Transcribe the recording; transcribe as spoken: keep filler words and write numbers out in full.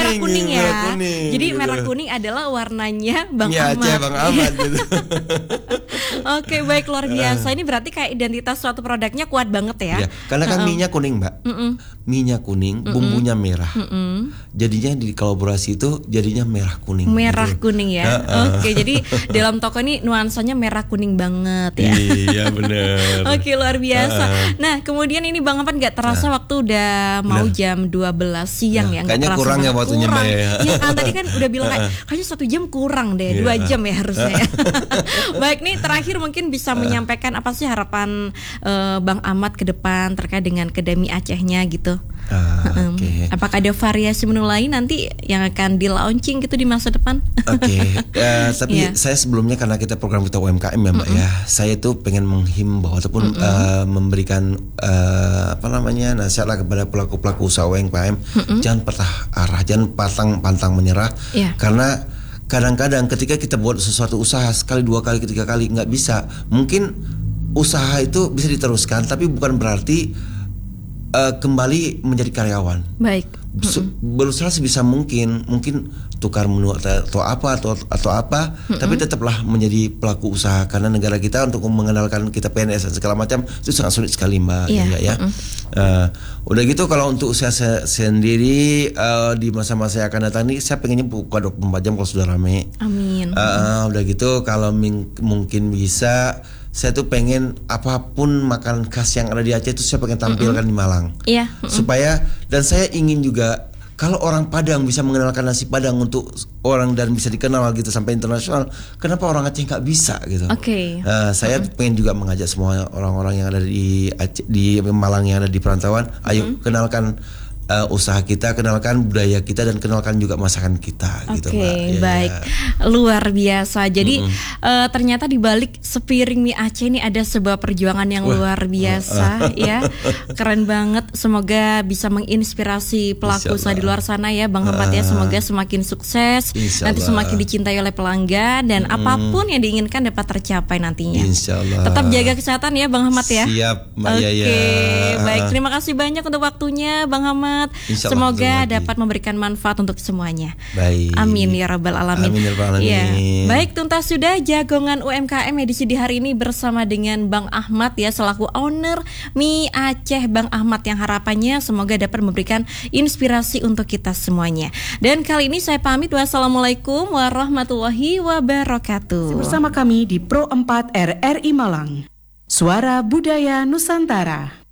merah kuning gitu, ya. merah kuning, Jadi gitu. merah kuning adalah warnanya Bang Ya, Ahmad. Aceh Bang Ahmad gitu. Oke, baik, luar biasa. Ini berarti kayak identitas suatu produknya kuat banget ya. Ya, karena kan Uh-uh. minyak kuning, Mbak. Mm-mm. Minyak kuning, bumbunya merah. Mm-mm. Jadinya di kolaborasi itu jadinya merah kuning. Merah gitu. kuning ya. Uh-uh. Oke, jadi dalam toko ini nuansanya merah kuning banget ya. Iya benar. Oke, luar biasa. Uh-uh. Nah, kemudian ini Bang Ahmad nggak terasa waktu udah mau Benar. jam dua belas siang Nah, ya. Nggak kayaknya terasa kurang ya banget. waktunya, Kurang. Mbak, ya. Iya kan tadi kan udah bilang kayak kayaknya satu jam kurang deh, dua Iya. jam ya harusnya. ya. Baik nih, terakhir mungkin bisa menyampaikan apa sih harapan eh, Bang Ahmad ke depan terkait dengan Kedai Acehnya gitu. Ah, Um, Oke. Apakah ada variasi menu lain nanti yang akan di launching gitu di masa depan? Oke, eh, tapi Iya. saya sebelumnya karena kita program kita U M K M ya Mbak ya, saya tuh pengen menghimbau ataupun eh, memberikan eh, apa namanya nasihat lah kepada pelaku-pelaku usaha U M K M, jangan patah arah, jangan pantang pantang menyerah, Iya. karena kadang-kadang ketika kita buat sesuatu usaha sekali dua kali ketiga kali nggak bisa, mungkin usaha itu bisa diteruskan, tapi bukan berarti eh, kembali menjadi karyawan. Baik. Se- berusaha sebisa mungkin mungkin tukar menu atau, atau apa atau atau apa mm-hmm. tapi tetaplah menjadi pelaku usaha karena negara kita untuk mengenalkan kita P N S dan segala macam itu sangat sulit sekali Mbak. Iya. ya, ya. Mm-hmm. Uh, udah gitu kalau untuk usaha se- sendiri uh, di masa-masa yang akan datang ini saya pengennya buka dua puluh empat jam kalau sudah rame. Amin. Uh, udah gitu kalau ming- mungkin bisa saya tuh pengen apapun makanan khas yang ada di Aceh itu saya pengen tampilkan mm-hmm. di Malang. Iya. Mm-hmm. Supaya dan saya ingin juga kalau orang Padang bisa mengenalkan nasi Padang untuk orang dan bisa dikenal gitu sampai internasional, kenapa orang Aceh nggak bisa gitu? Oke. Okay. Uh, saya mm-hmm. pengen juga mengajak semua orang-orang yang ada di Aceh, di Malang yang ada di perantauan, ayo mm-hmm. kenalkan Uh, usaha kita, kenalkan budaya kita dan kenalkan juga masakan kita. Oke, gitu, Mbak. Ya, baik, ya. luar biasa. Jadi Mm-mm. uh, ternyata di balik sepiring mie Aceh ini ada sebuah perjuangan yang Wah. luar biasa, ya, keren banget. Semoga bisa menginspirasi pelaku usaha di luar sana ya, Bang Ahmad ya. Semoga semakin sukses, nanti semakin dicintai oleh pelanggan dan mm. apapun yang diinginkan dapat tercapai nantinya. Insyaallah. Tetap jaga kesehatan ya, Bang Ahmad ya. Siap, Mbak Oke, Yaya. baik. Terima kasih banyak untuk waktunya, Bang Ahmad. Semoga dapat memberikan manfaat untuk semuanya. Baik. Amin ya rabbal alamin. Amin ya rabbal alamin. Ya. Baik, tuntas sudah jagongan U M K M edisi di hari ini bersama dengan Bang Ahmad ya selaku owner Mie Aceh Bang Ahmad yang harapannya semoga dapat memberikan inspirasi untuk kita semuanya. Dan kali ini saya pamit, wassalamualaikum warahmatullahi wabarakatuh. Bersama kami di Pro empat R R I Malang. Suara Budaya Nusantara.